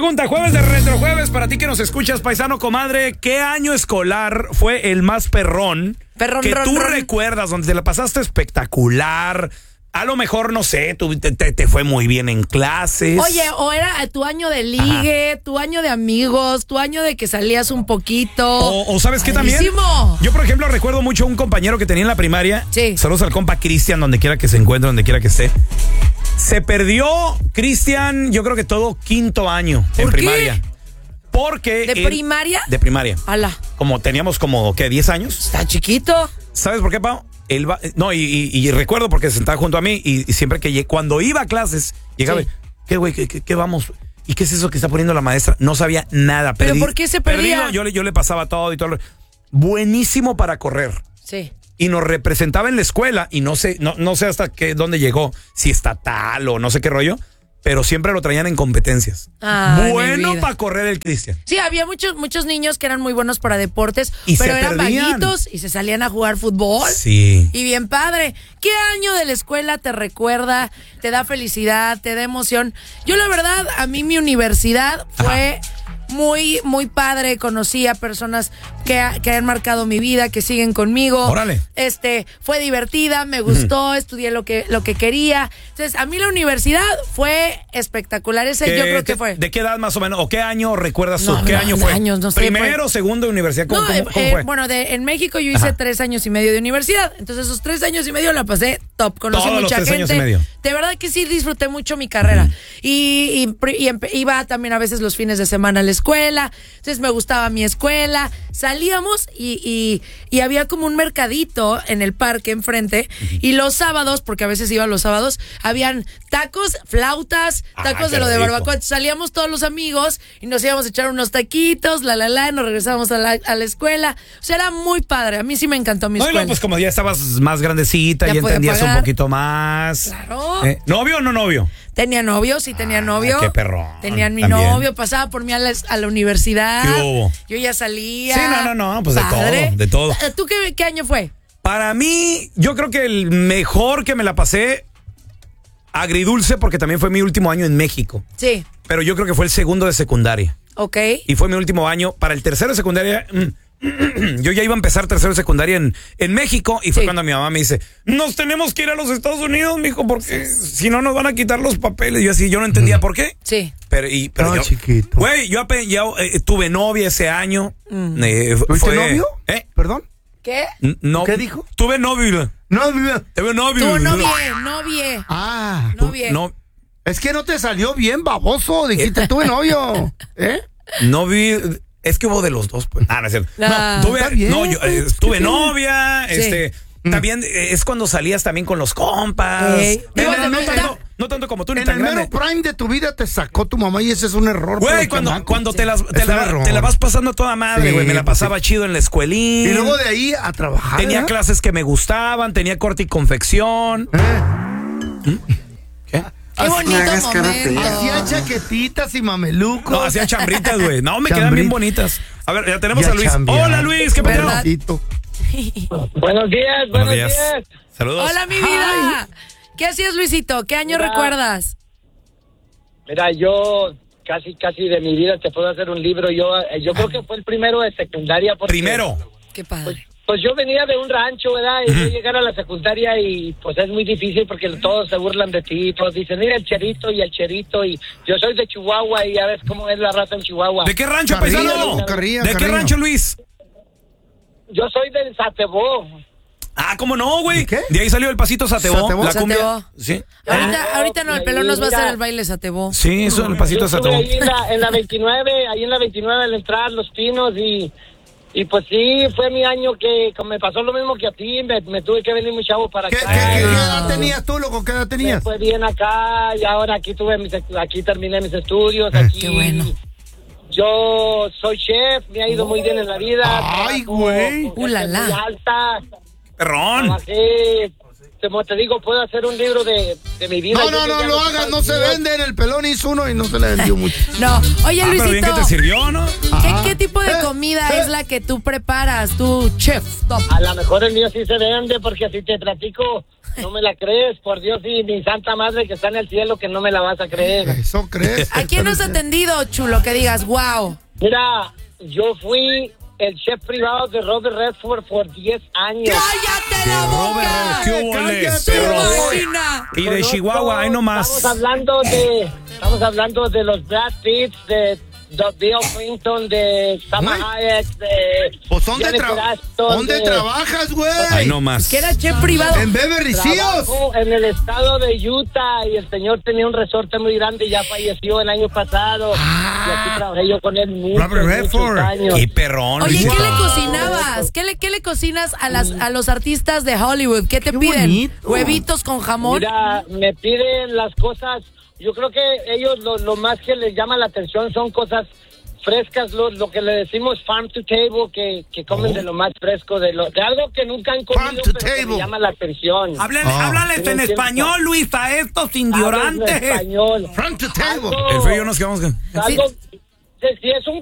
pregunta, jueves de retrojueves, para ti que nos escuchas, paisano, comadre, ¿qué año escolar fue el más perrón que tú recuerdas, donde te la pasaste espectacular? A lo mejor, no sé, te fue muy bien en clases. Oye, o era tu año de ligue, tu año de amigos, tu año de que salías un poquito. O ¿sabes qué también? Yo, por ejemplo, recuerdo mucho a un compañero que tenía en la primaria. Sí. Saludos al compa Cristian, donde quiera que se encuentre, donde quiera que esté. Se perdió, Cristian, yo creo que todo quinto año en primaria. Porque ¿De primaria? De primaria. Ala. Como teníamos como, ¿qué? ¿10 años? Está chiquito. ¿Sabes por qué, Pau? Él va, no, y recuerdo porque se sentaba junto a mí y siempre que cuando iba a clases, llegaba, Sí. ¿qué güey? ¿Qué vamos? ¿Y qué es eso que está poniendo la maestra? No sabía nada. ¿Pero por qué se perdía? Yo le pasaba todo y todo. Buenísimo para correr. Sí. Y nos representaba en la escuela y no sé hasta dónde llegó, si estatal o no sé qué rollo, pero siempre lo traían en competencias. Ay, bueno para correr el Cristian. Sí, había muchos niños que eran muy buenos para deportes, Y pero se eran perdían. vaguitos y se salían a jugar fútbol. Sí. Y bien padre. ¿Qué año de la escuela te recuerda, te da felicidad, te da emoción? Yo la verdad, a mí mi universidad fue muy, muy padre. Conocí a personas que han marcado mi vida, que siguen conmigo. Órale. Fue divertida, me gustó, estudié lo que quería. Entonces, a mí la universidad fue espectacular. Ese yo creo que fue. ¿De qué edad más o menos? ¿O qué año recuerdas tú? No, ¿Qué no, año fue? años, no sé, ¿Primero, segundo de universidad? ¿Cómo fue? Bueno, en México yo hice 3 años y medio de universidad. Entonces, esos 3 años y medio la pasé top. Conocí Todos mucha los 3 gente. años y medio. De verdad que sí disfruté mucho mi carrera. Iba también a veces los fines de semana a la escuela. Entonces me gustaba mi escuela. Salíamos y había como un mercadito en el parque enfrente. Y los sábados, porque a veces iba los sábados, habían tacos, flautas, tacos de lo de barbacoa. Salíamos todos los amigos y nos íbamos a echar unos taquitos, nos regresábamos a la escuela. O sea, era muy padre. A mí sí me encantó mi escuela. No, pues como ya estabas más grandecita, ya entendías pagar. Un poquito más. Claro. ¿Novio o no novio? Tenía novio, sí tenía novio. Qué perrón. Tenía mi También. novio, pasaba por mí a la universidad. ¿Qué hubo? Yo ya salía. Sí, no, pues padre. de todo. ¿Tú qué año fue? Para mí, yo creo que el mejor que me la pasé, agridulce, porque también fue mi último año en México. Sí. Pero yo creo que fue el segundo de secundaria. Ok. Y fue mi último año. Para el tercero de secundaria, yo ya iba a empezar tercero de secundaria en México. Y fue cuando mi mamá me dice, nos tenemos que ir a los Estados Unidos, mijo, porque si no nos van a quitar los papeles. Yo no entendía por qué. Sí. Pero yo, chiquito. Güey, yo tuve novia ese año. ¿Tuviste novio? ¿Perdón? ¿Qué? No, ¿Qué dijo? Tuve novio. Novio. Tuve novio. Tú novie. Ah. No, Es que no te salió bien, baboso. Dijiste, tuve novio. novio. Es que hubo de los dos, pues. No es cierto. Ah, Tuve novia, Sí. También es cuando salías también con los compas. No tanto como tú, ni En tan el mero grande. prime de tu vida te sacó tu mamá y ese es un error. Güey, cuando te la vas pasando a toda madre, güey. Me la pasaba chido en la escuelín. Y luego de ahí a trabajar. Tenía clases que me gustaban, tenía corte y confección. ¿Qué? Qué bonito momento. Hacía chaquetitas y mamelucos. No, hacía chambritas, güey. No, me quedan bien bonitas. A ver, ya tenemos Ya a Luis. chambear. Hola, Luis, ¿qué pedo? ¿Verdad? Buenos días. Saludos. Hola, mi vida. ¿Qué hacías, Luisito? ¿Qué año recuerdas? Mira, yo casi de mi vida te puedo hacer un libro. Yo creo que fue el primero de secundaria. Primero. Qué padre. Pues yo venía de un rancho, ¿verdad? Y yo llegar a la secundaria y pues es muy difícil porque todos se burlan de ti. Todos dicen, mira el cherito y el cherito. Y yo soy de Chihuahua y ya ves cómo es la raza en Chihuahua. ¿De qué rancho, Carrillo, paisano? Carrillo, ¿De qué Carrillo. rancho, Luis? Yo soy del Satebó. Ah, ¿cómo no, güey? ¿De qué? De ahí salió el pasito Satebó. Satebó. La cumbia. Satebó. Sí. Ahorita no, el pelón nos va a hacer Mira. el baile Satebó. Sí, eso es el pasito Yo estuve Satebó. ahí en la 29, al entrar Los Pinos y pues sí, fue mi año que me pasó lo mismo que a ti, me tuve que venir muy chavo para ¿Qué acá. edad tenías tú, loco? ¿Qué edad Me tenías? fue bien acá y ahora aquí terminé mis estudios. Aquí, Qué bueno. Yo soy chef, me ha ido muy bien en la vida. Ay, güey. Muy alta. Perrón. Trabajé como te digo, puedo hacer un libro de mi vida. No lo hagas, no se venden. El pelón hizo uno y no se le vendió mucho. No, oye, Luisito. Pero bien que te sirvió, ¿no? ¿Qué tipo de comida es la que tú preparas, tú, chef? Top. A lo mejor el mío sí se vende, porque si te platico, no me la crees. Por Dios y mi santa madre que está en el cielo, que no me la vas a creer. ¿Eso crees? ¿A quién no has atendido, chulo, que digas, wow? Mira, yo fui el chef privado de Robert Redford por 10 años. ¡Cállate la boca! ¿Qué hubo, ¡Cállate, vagina! Y de Chihuahua, ahí nomás. Estamos hablando de los Brad Pitts, de Bill Clinton, de Salma Hayek, de Pues ¿dónde trabajas, güey? Ahí nomás. Que era chef privado. En Beverly Hills. Trabajo en el estado de Utah, y el señor tenía un resorte muy grande y ya falleció el año pasado. Y aquí trabajé yo con él muchos años. Qué perrón. Oye, Luisito. ¿qué le cocinabas? ¿Qué le cocinas a los artistas de Hollywood? ¿Qué te piden? bonito. ¿Huevitos con jamón? Mira, me piden las cosas. Yo creo que ellos lo más que les llama la atención son cosas frescas, lo que le decimos farm to table, que comen de lo más fresco, de algo que nunca han comido, pero que me llama la atención. Háblales en español, Luis, a estos ignorantes. En español. Farm to table. El frío nos quedamos con... Algo, si es un